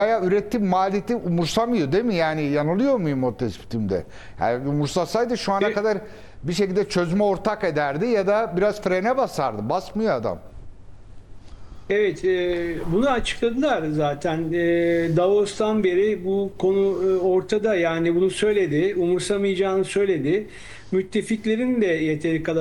üretim maliyeti umursamıyor değil mi? Yani yanılıyor muyum o tespitimde? Yani umursasaydı şu ana kadar bir şekilde çözüme ortak ederdi ya da biraz frene basardı. Basmıyor adam. Evet, bunu açıkladılar zaten. Davos'tan beri bu konu ortada. Yani bunu söyledi, umursamayacağını söyledi. Müttefiklerin de yeteri kadar